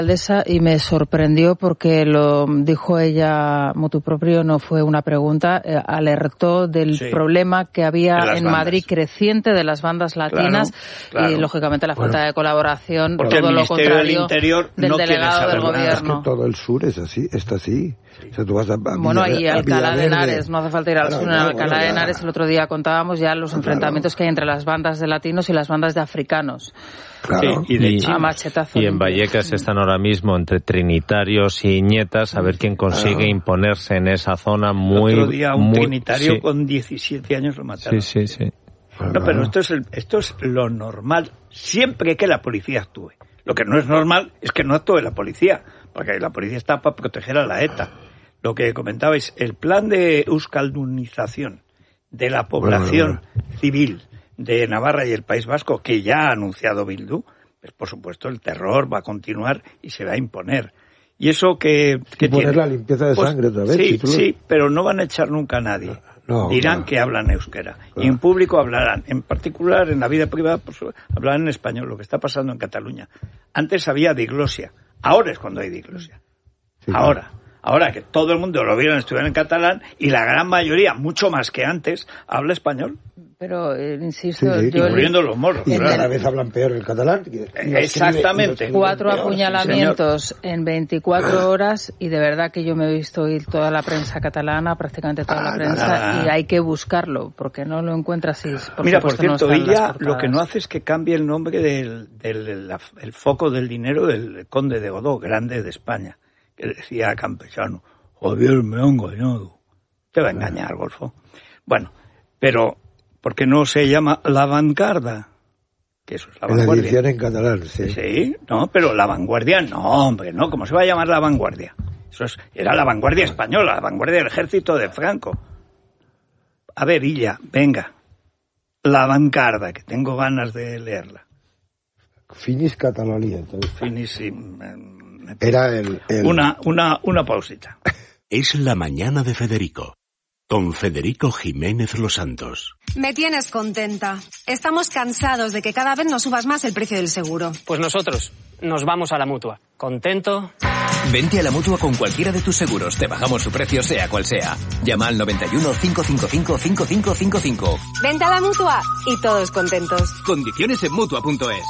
Y me sorprendió porque lo dijo ella motu propio, no fue una pregunta, alertó del problema que había en Madrid creciente de las bandas latinas y lógicamente la falta de colaboración, todo lo contrario del delegado del gobierno. Es que todo el sur es así, está así. O sea, tú vas y Alcalá de Henares, no hace falta ir al sur. En Alcalá de Henares el otro día contábamos ya los enfrentamientos que hay entre las bandas de latinos y las bandas de africanos. Claro. Y en Vallecas están ahora mismo entre trinitarios y ñetas a ver quién consigue imponerse en esa zona muy... El otro día un trinitario con 17 años lo mataron. Sí. No, pero esto es lo normal, siempre que la policía actúe. Lo que no es normal es que no actúe la policía, porque la policía está para proteger a la ETA. Lo que comentabais, el plan de euskaldunización de la población civil de Navarra y el País Vasco, que ya ha anunciado Bildu, pues por supuesto el terror va a continuar y se va a imponer. Y eso que poner la limpieza de sangre otra vez. Sí, pero no van a echar nunca a nadie. Dirán que hablan euskera. Y en público hablarán. En particular, en la vida privada, pues, hablarán en español, lo que está pasando en Cataluña. Antes había diglosia. Ahora es cuando hay diglosia. Ahora que todo el mundo lo vieron estudiar en catalán y la gran mayoría, mucho más que antes, habla español. Pero, insisto, incluyendo los moros. Y cada vez hablan peor el catalán. Exactamente. 4 apuñalamientos en 24 horas y de verdad que yo me he visto oír toda la prensa catalana, prácticamente toda la prensa, y hay que buscarlo, porque no lo encuentras. Mira, por cierto, ella lo que no hace es que cambie el nombre del foco del dinero del conde de Godó, grande de España, que decía campesano, Javier me ha engañado. Te va a engañar, Golfo. Bueno, pero... porque no se llama La Vanguardia, que eso es La Vanguardia. La edición en catalán, Sí, no, pero La Vanguardia, no, hombre, no, ¿cómo se va a llamar La Vanguardia? Era la vanguardia española, la vanguardia del ejército de Franco. A ver, Illa, venga, La Vanguardia, que tengo ganas de leerla. Finis Catalonia, entonces. Finis, sí. Era el... Una pausita. Es la mañana de Federico. Con Federico Jiménez Los Santos. Me tienes contenta. Estamos cansados de que cada vez nos subas más el precio del seguro. Pues nosotros nos vamos a la Mutua. ¿Contento? Vente a la Mutua con cualquiera de tus seguros. Te bajamos su precio sea cual sea. Llama al 91 555 5555. Vente a la Mutua y todos contentos. Condiciones en Mutua.es.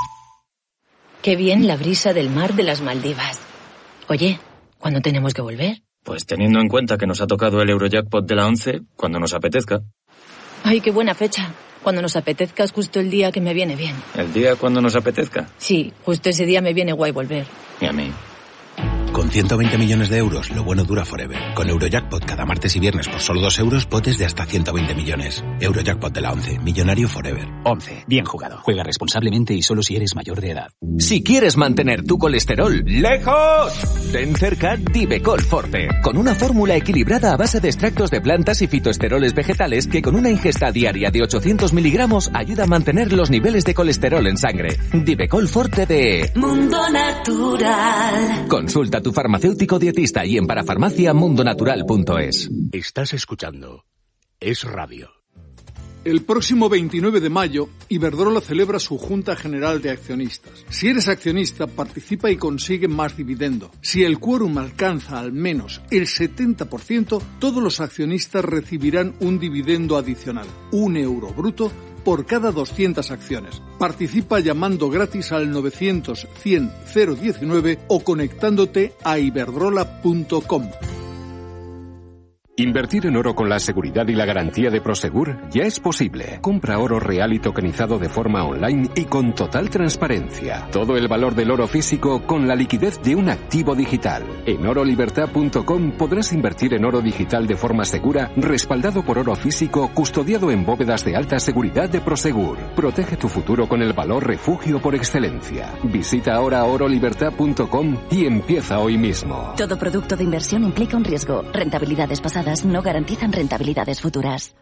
Qué bien la brisa del mar de las Maldivas. Oye, ¿cuándo tenemos que volver? Pues teniendo en cuenta que nos ha tocado el Eurojackpot de la 11, cuando nos apetezca. Ay, qué buena fecha. Cuando nos apetezca es justo el día que me viene bien. ¿El día cuando nos apetezca? Sí, justo ese día me viene guay volver. Y a mí. Con 120 millones de euros, lo bueno dura forever. Con Eurojackpot cada martes y viernes por solo 2 euros, potes de hasta 120 millones. Eurojackpot de la 11, millonario forever. 11, bien jugado. Juega responsablemente y solo si eres mayor de edad. Si quieres mantener tu colesterol lejos, ten cerca Divecol Forte. Con una fórmula equilibrada a base de extractos de plantas y fitoesteroles vegetales que con una ingesta diaria de 800 miligramos ayuda a mantener los niveles de colesterol en sangre. Divecol Forte de Mundo Natural. Consulta a tu farmacéutico dietista y en parafarmaciamundonatural.es. Estás escuchando Es Radio. El próximo 29 de mayo, Iberdrola celebra su Junta General de Accionistas. Si eres accionista, participa y consigue más dividendo. Si el quórum alcanza al menos el 70%, todos los accionistas recibirán un dividendo adicional, €1 bruto, por cada 200 acciones. Participa llamando gratis al 900 100 019 o conectándote a iberdrola.com. Invertir en oro con la seguridad y la garantía de Prosegur ya es posible. Compra oro real y tokenizado de forma online y con total transparencia. Todo el valor del oro físico con la liquidez de un activo digital. En orolibertad.com podrás invertir en oro digital de forma segura, respaldado por oro físico, custodiado en bóvedas de alta seguridad de Prosegur. Protege tu futuro con el valor refugio por excelencia. Visita ahora orolibertad.com y empieza hoy mismo. Todo producto de inversión implica un riesgo. Rentabilidades pasadas no garantizan rentabilidades futuras.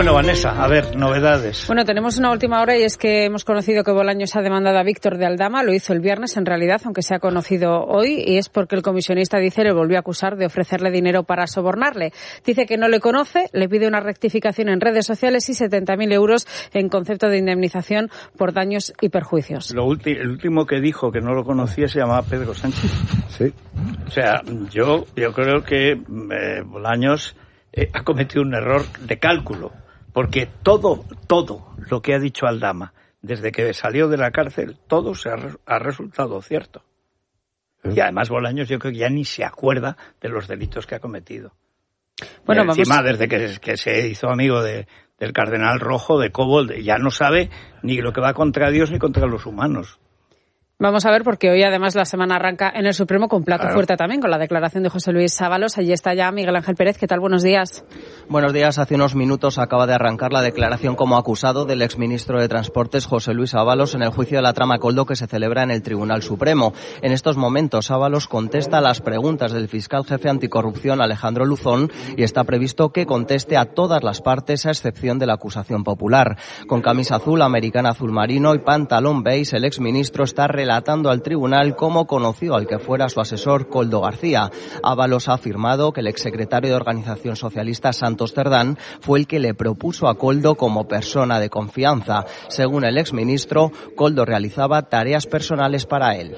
Bueno, Vanessa, a ver, novedades. Bueno, tenemos una última hora y es que hemos conocido que Bolaños ha demandado a Víctor de Aldama. Lo hizo el viernes, en realidad, aunque se ha conocido hoy, y es porque el comisionista, dice, le volvió a acusar de ofrecerle dinero para sobornarle. Dice que no le conoce, le pide una rectificación en redes sociales y 70.000 euros en concepto de indemnización por daños y perjuicios. El último que dijo que no lo conocía se llamaba Pedro Sánchez. Sí. O sea, yo creo que Bolaños ha cometido un error de cálculo. Porque todo lo que ha dicho Aldama desde que salió de la cárcel, todo ha resultado cierto. Y además Bolaños yo creo que ya ni se acuerda de los delitos que ha cometido. Bueno, encima, desde que se hizo amigo del cardenal Rojo, de Cobo, ya no sabe ni lo que va contra Dios ni contra los humanos. Vamos a ver, porque hoy además la semana arranca en el Supremo con plato fuerte también, con la declaración de José Luis Ábalos. Allí está ya Miguel Ángel Pérez. ¿Qué tal? Buenos días. Buenos días. Hace unos minutos acaba de arrancar la declaración como acusado del exministro de Transportes, José Luis Ábalos, en el juicio de la trama Koldo que se celebra en el Tribunal Supremo. En estos momentos, Ábalos contesta a las preguntas del fiscal jefe anticorrupción, Alejandro Luzón, y está previsto que conteste a todas las partes, a excepción de la acusación popular. Con camisa azul, americana azul marino y pantalón beige, el exministro está relatando al tribunal cómo conoció al que fuera su asesor Koldo García. Ábalos ha afirmado que el exsecretario de Organización Socialista, Santos Cerdán, fue el que le propuso a Koldo como persona de confianza. Según el exministro, Koldo realizaba tareas personales para él.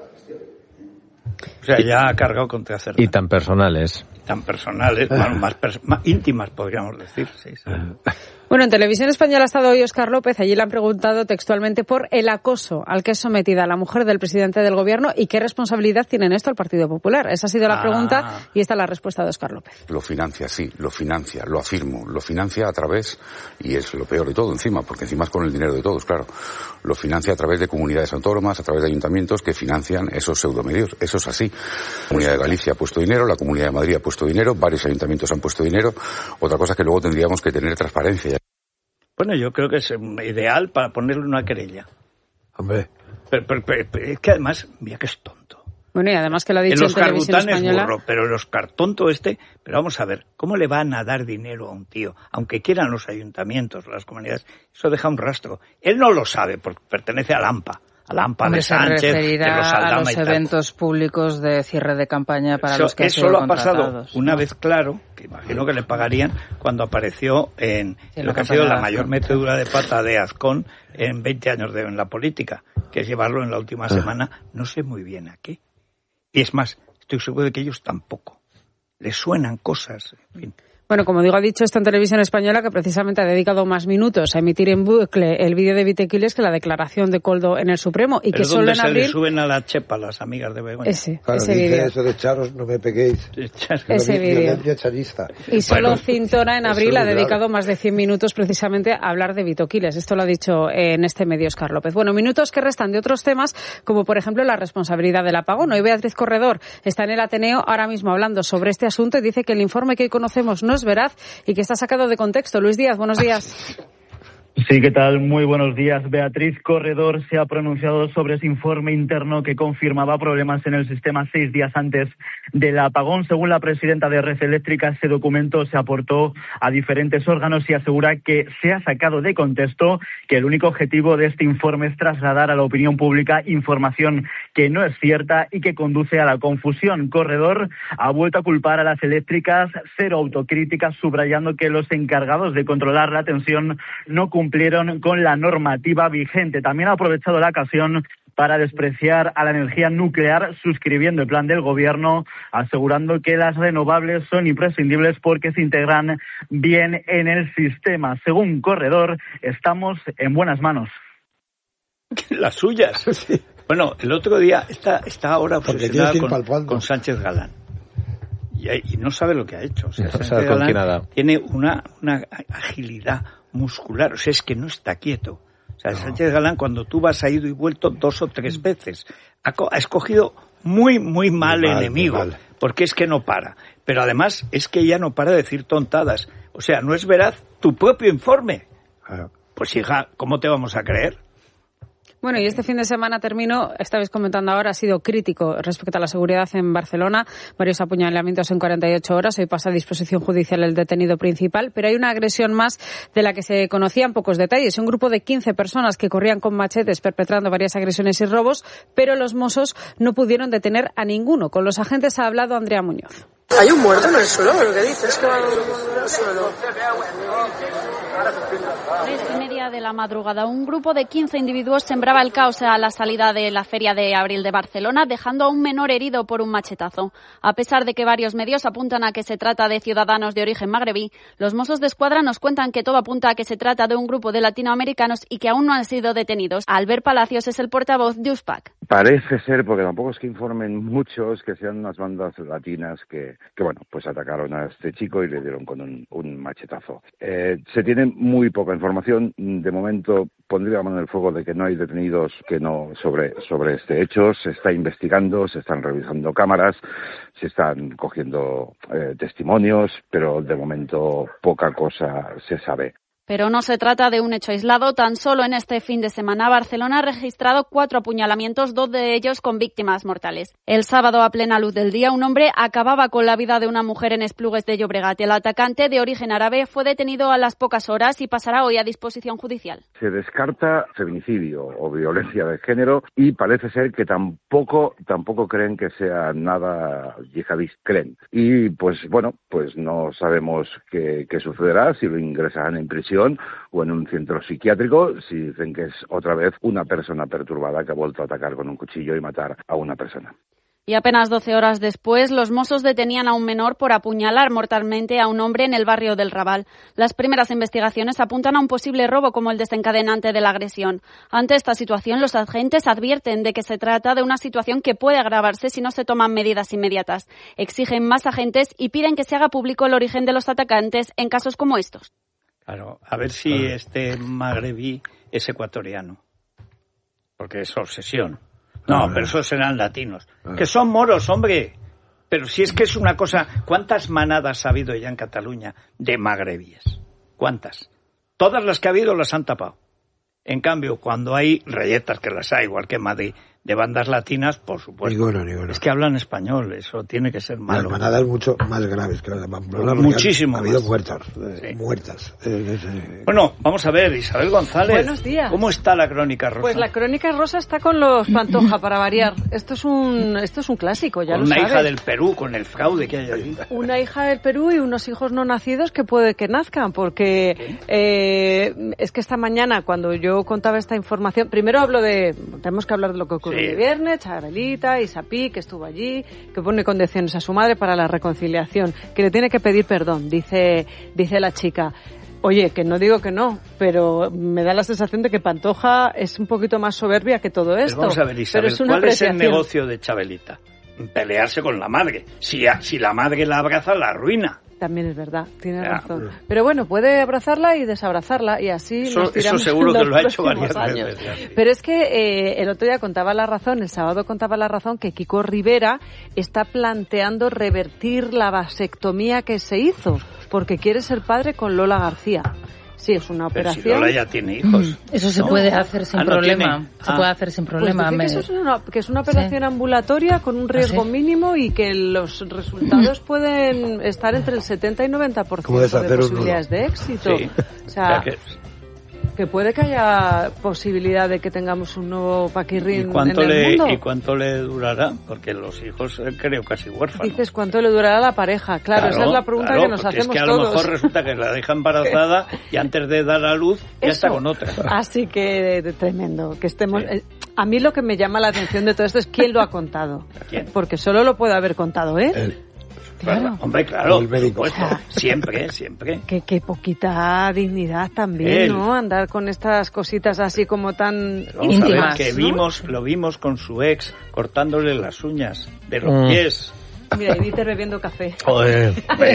O sea, ya ha cargado contra Cerdán. Y tan personales. Más íntimas, podríamos decir. Sí. Bueno, en Televisión Española ha estado hoy Óscar López. Allí le han preguntado textualmente por el acoso al que es sometida la mujer del presidente del Gobierno y qué responsabilidad tiene en esto el Partido Popular. Esa ha sido la pregunta y esta es la respuesta de Óscar López. Lo financia, sí, lo financia, lo afirmo. Lo financia a través, y es lo peor de todo encima, porque encima es con el dinero de todos, claro. Lo financia a través de comunidades autónomas, a través de ayuntamientos que financian esos pseudomedios. Eso es así. La Comunidad de Galicia ha puesto dinero, la Comunidad de Madrid ha puesto dinero, varios ayuntamientos han puesto dinero. Otra cosa es que luego tendríamos que tener transparencia. Bueno, yo creo que es ideal para ponerle una querella. Hombre. Pero es que además, mira que es tonto. Bueno, y además que lo ha dicho en Televisión Española. Es burro, pero el Óscar tonto pero vamos a ver, ¿cómo le van a dar dinero a un tío? Aunque quieran los ayuntamientos, las comunidades, eso deja un rastro. Él no lo sabe porque pertenece a Lampa. De Sánchez, de los Aldama a los eventos públicos de cierre de campaña para los que han sido contratados. Eso lo ha pasado una vez claro, que imagino que le pagarían cuando apareció en lo que ha sido la mayor metedura de pata de Azcón en 20 años en la política, que es llevarlo en la última semana, no sé muy bien a qué. Y es más, estoy seguro de que ellos tampoco. Les suenan cosas, en fin. Bueno, como digo, ha dicho esto en Televisión Española, que precisamente ha dedicado más minutos a emitir en bucle el vídeo de Vitequiles que la declaración de Koldo en el Supremo. Y que solo en abril se le suben a la chepa las amigas de Begoña. Ese vídeo. Eso de echaros, no me peguéis. Ese vídeo. Y solo Cintona en abril ha dedicado más de 100 minutos precisamente a hablar de Vitequiles. Esto lo ha dicho en este medio Óscar López. Bueno, minutos que restan de otros temas, como por ejemplo la responsabilidad del apagón. Hoy Beatriz Corredor está en el Ateneo ahora mismo hablando sobre este asunto y dice que el informe que hoy conocemos no es veraz y que está sacado de contexto. Luis Díaz, buenos días. Sí, ¿qué tal? Muy buenos días. Beatriz Corredor se ha pronunciado sobre ese informe interno que confirmaba problemas en el sistema 6 días antes del apagón. Según la presidenta de Red Eléctrica, ese documento se aportó a diferentes órganos y asegura que se ha sacado de contexto, que el único objetivo de este informe es trasladar a la opinión pública información que no es cierta y que conduce a la confusión. Corredor ha vuelto a culpar a las eléctricas, cero autocrítica, subrayando que los encargados de controlar la tensión no cumplieron con la normativa vigente. También ha aprovechado la ocasión para despreciar a la energía nuclear, suscribiendo el plan del Gobierno, asegurando que las renovables son imprescindibles porque se integran bien en el sistema. Según Corredor, estamos en buenas manos. Las suyas. Sí. Bueno, el otro día está ahora obsesionada con Sánchez Galán. Y no sabe lo que ha hecho. O sea, Sánchez Galán tiene una agilidad muscular, o sea, es que no está quieto. O sea, Sánchez Galán, cuando tú vas a ido y vuelto 2 o 3 veces, ha escogido muy mal enemigo, porque es que no para. Pero además es que ella no para de decir tontadas. O sea, no es veraz tu propio informe. Pues hija, ¿cómo te vamos a creer? Bueno, y este fin de semana estabais comentando ahora, ha sido crítico respecto a la seguridad en Barcelona. Varios apuñalamientos en 48 horas. Hoy pasa a disposición judicial el detenido principal. Pero hay una agresión más de la que se conocían pocos detalles. Un grupo de 15 personas que corrían con machetes perpetrando varias agresiones y robos, pero los Mossos no pudieron detener a ninguno. Con los agentes ha hablado Andrea Muñoz. Hay un muerto en el suelo, lo que dices, que va en el suelo. 3:30 de la madrugada, un grupo de 15 individuos sembraba el caos a la salida de la Feria de Abril de Barcelona, dejando a un menor herido por un machetazo. A pesar de que varios medios apuntan a que se trata de ciudadanos de origen magrebí, los Mossos de Escuadra nos cuentan que todo apunta a que se trata de un grupo de latinoamericanos y que aún no han sido detenidos. Albert Palacios es el portavoz de USPAC. Parece ser, porque tampoco es que informen muchos, que sean unas bandas latinas que bueno, pues atacaron a este chico y le dieron con un machetazo. Se tiene muy poca información. De momento pondría la mano en el fuego de que no hay detenidos sobre este hecho. Se está investigando, se están revisando cámaras, se están cogiendo testimonios, pero de momento poca cosa se sabe. Pero no se trata de un hecho aislado. Tan solo en este fin de semana, Barcelona ha registrado 4 apuñalamientos, 2 de ellos con víctimas mortales. El sábado, a plena luz del día, un hombre acababa con la vida de una mujer en Esplugues de Llobregat. El atacante, de origen árabe, fue detenido a las pocas horas y pasará hoy a disposición judicial. Se descarta feminicidio o violencia de género y parece ser que tampoco creen que sea nada yihadista. Creen. Y pues bueno, pues no sabemos qué sucederá, si lo ingresarán en prisión o en un centro psiquiátrico, si dicen que es otra vez una persona perturbada que ha vuelto a atacar con un cuchillo y matar a una persona. Y apenas 12 horas después, los Mossos detenían a un menor por apuñalar mortalmente a un hombre en el barrio del Raval. Las primeras investigaciones apuntan a un posible robo como el desencadenante de la agresión. Ante esta situación, los agentes advierten de que se trata de una situación que puede agravarse si no se toman medidas inmediatas. Exigen más agentes y piden que se haga público el origen de los atacantes en casos como estos. Claro, a ver si este magrebí es ecuatoriano, porque es obsesión. No, pero esos serán latinos. Que son moros, hombre. Pero si es que es una cosa... ¿Cuántas manadas ha habido ya en Cataluña de magrebíes? ¿Cuántas? Todas las que ha habido las han tapado. En cambio, cuando hay rayetas, que las hay, igual que en Madrid, de bandas latinas, por supuesto. Ninguno. Es que hablan español, eso tiene que ser malo. Las manadas mucho más graves que las de Pamplona. Muchísimo ha habido más. Muertas. Bueno, vamos a ver, Isabel González. Buenos días. ¿Cómo está la Crónica Rosa? Pues la Crónica Rosa está con los Pantoja, para variar. Esto es un clásico, ya lo sabes. Una hija del Perú, con el fraude que hay allí. Una hija del Perú y unos hijos no nacidos que puede que nazcan, porque es que esta mañana, cuando yo contaba esta información, primero tenemos que hablar de lo que ocurrió el viernes, Chabelita, Isapí, que estuvo allí, que pone condiciones a su madre para la reconciliación, que le tiene que pedir perdón, dice la chica. Oye, que no digo que no, pero me da la sensación de que Pantoja es un poquito más soberbia que todo esto. Pero vamos a ver, Isabel, ¿cuál es el negocio de Chabelita? Pelearse con la madre. Si la madre la abraza, la arruina. También es verdad, tiene razón. Pero bueno, puede abrazarla y desabrazarla y así nos tiramos eso seguro que lo ha hecho varias años. veces. Pero es que el otro día el sábado contaba la razón que Kiko Rivera está planteando revertir la vasectomía que se hizo porque quiere ser padre con Lola García. Sí, es una operación. Pero si Lola ya tiene hijos. Eso se puede hacer sin problema. Se puede hacer sin problema. Pues dice que es una operación ambulatoria con un riesgo mínimo y que los resultados pueden estar entre el 70 y 90% de posibilidades de éxito. Sí. O sea, que puede que haya posibilidad de que tengamos un nuevo Paquirrín en el mundo. ¿Y cuánto le durará? Porque los hijos creo casi huérfanos. Dices, ¿cuánto le durará a la pareja? Claro, esa es la pregunta que nos hacemos todos. Es que a lo mejor resulta que la deja embarazada y antes de dar a luz ya está con otra. Así que tremendo. Que estemos. A mí lo que me llama la atención de todo esto es quién lo ha contado. ¿Quién? Porque solo lo puede haber contado él. Claro. Hombre, claro, por supuesto. Siempre. Qué poquita dignidad también, ¿no? Andar con estas cositas así como tan íntimas. Que lo vimos con su ex cortándole las uñas de los pies. Mira, y Dieter bebiendo café. Joder.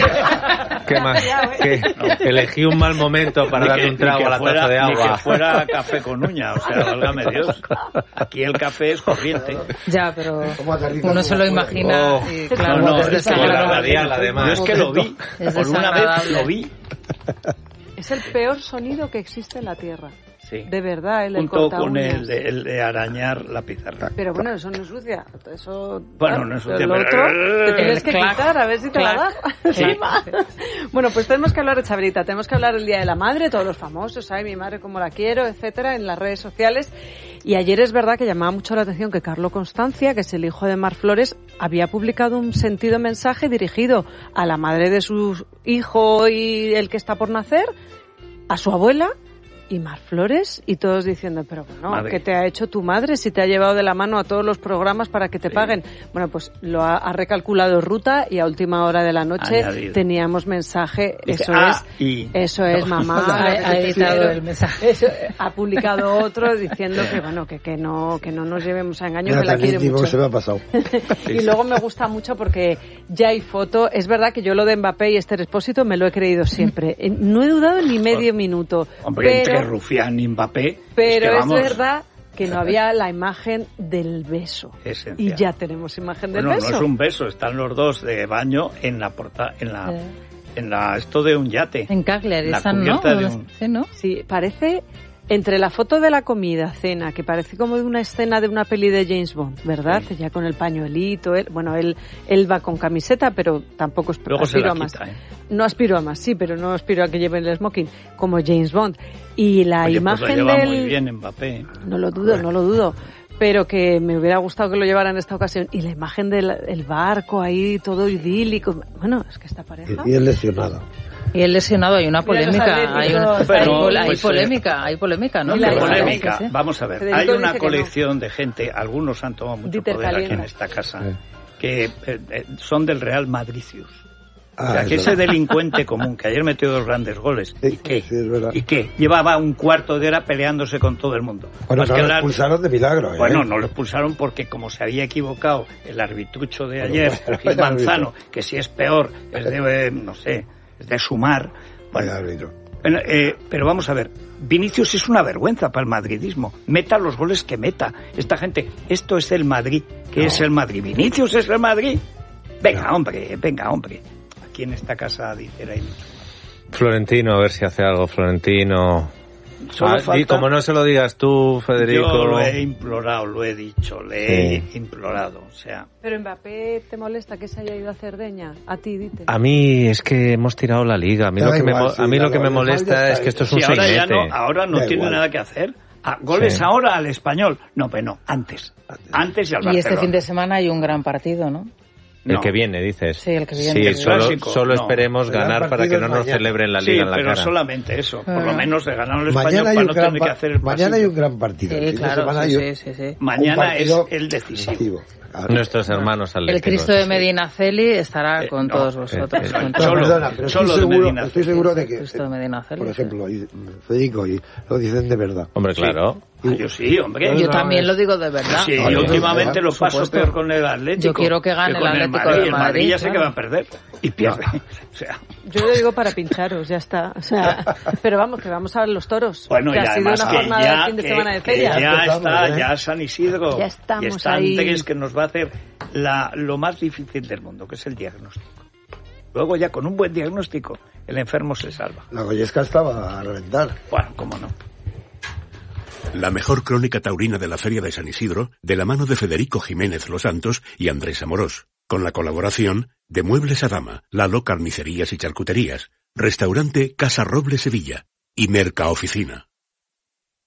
¿Qué más? Elegí un mal momento para darle un trago a la taza de agua. Ni que fuera café con uña, o sea, válgame Dios. Aquí el café es corriente. Ya, pero uno se lo imagina. Y, claro, es desagradable. Además. Yo es que lo vi. Por una vez lo vi. Es el peor sonido que existe en la Tierra. Sí. De verdad, el junto con el de arañar la pizarra. Pero bueno, eso no es sucia. Eso, bueno, no es sucia, pero... otro te tienes que quitar, a ver si te la das. Bueno, pues tenemos que hablar de Chabelita, tenemos que hablar del Día de la Madre, todos los famosos, ¿sabes? Mi madre como la quiero, etcétera, en las redes sociales. Y ayer es verdad que llamaba mucho la atención que Carlo Constancia, que es el hijo de Mar Flores, había publicado un sentido mensaje dirigido a la madre de su hijo y el que está por nacer, a su abuela, y Mar Flores, y todos diciendo, pero bueno, madre, ¿qué te ha hecho tu madre si te ha llevado de la mano a todos los programas para que te paguen? Bueno, pues lo ha recalculado Ruta y a última hora de la noche teníamos mensaje, dice, eso es mamá, ha editado el mensaje. Eso, ha publicado otro diciendo que bueno, que no nos llevemos a engaño, que la quiere mucho. Se me ha pasado. Y luego me gusta mucho porque ya hay foto, es verdad que yo lo de Mbappé y Esther Expósito me lo he creído siempre, no he dudado ni medio minuto. Hombre, pero Rufián y Mbappé. Pero es verdad que no había la imagen del beso. Esencial. Y ya tenemos imagen del beso. No es un beso, están los dos de baño en la esto de un yate. En Cagliari, ¿no? Sí, parece entre la foto de la comida, cena, que parece como de una escena de una peli de James Bond, ¿verdad? Sí. Ya con el pañuelito, él va con camiseta, pero tampoco aspiro a más. No aspiro a más, sí, pero no aspiro a que lleven el smoking, como James Bond. Y la imagen pues lo lleva muy bien Mbappé. No lo dudo. Pero que me hubiera gustado que lo llevara en esta ocasión. Y la imagen del barco ahí, todo idílico. Bueno, es que esta pareja... Y el lesionado. Y el lesionado, hay una polémica, hay polémica, ¿no? Polémica, vamos a ver, hay una colección de gente, algunos han tomado mucho poder aquí en esta casa, que son del Real Madricius. O sea, que ese delincuente común que ayer metió 2 grandes goles, ¿y qué? Sí, es verdad. ¿Y qué? Llevaba un cuarto de hora peleándose con todo el mundo. Bueno, no lo expulsaron de milagro, ¿eh? Bueno, no lo expulsaron porque como se había equivocado el arbitrucho de ayer, Gil Manzano, que si es peor, es de, no sé, es de sumar. Bueno, pero vamos a ver, Vinicius es una vergüenza para el madridismo. Meta los goles que meta. Esta gente, esto es el Madrid. ¿Qué es el Madrid? ¿Vinicius es el Madrid? Venga, hombre. Aquí en esta casa dice ahí. Florentino, a ver si hace algo, Florentino. Y como no se lo digas tú, Federico. Yo lo he implorado, lo he dicho, he implorado, o sea. Pero Mbappé, ¿te molesta que se haya ido a Cerdeña? A ti, dite. A mí es que hemos tirado la liga. A mí lo que me molesta es que esto es un sainete. Ahora no tiene nada que hacer. Goles ahora al Español. No, pero no, antes y al Barcelona. Y este fin de semana hay un gran partido, ¿no? El que viene, dices. Sí, el que viene. Sí, solo esperemos ganar para que no nos celebren la liga en la cara. Sí, pero solamente eso. Por lo menos de ganar el Español para no tener que hacer el partido. Mañana hay un gran partido. Sí, claro, sí. Mañana es el decisivo. Nuestros hermanos atléticos. El Cristo de Medina Celi estará con todos vosotros. Pero estoy seguro de que, por ejemplo, Federico, y lo dicen de verdad. Hombre, claro. Yo sí, hombre. Yo también lo digo de verdad. Sí, yo últimamente lo paso peor con el Atlético. Yo quiero que gane el Atlético de Madrid. El Madrid ya sé que va a perder y pierde. O sea. Yo lo digo para pincharos, ya está. O sea, pero vamos, que vamos a ver los toros. Bueno, que ha sido una jornada de fin de semana de feria. Ya San Isidro. Ya estamos y están ahí. Que nos va a hacer lo más difícil del mundo, que es el diagnóstico. Luego ya con un buen diagnóstico, el enfermo se salva. La Goyesca estaba a reventar. Bueno, cómo no. La mejor crónica taurina de la Feria de San Isidro, de la mano de Federico Jiménez Los Santos y Andrés Amorós, con la colaboración de Muebles Adama, Lalo Carnicerías y Charcuterías, Restaurante Casa Roble Sevilla y Merca Oficina.